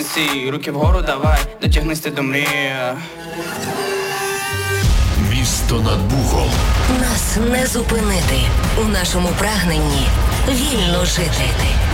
амбіції, руки вгору давай, дотягнися до мрії. Місто над Богом. Нас не зупинити у нашому прагненні вільно жити.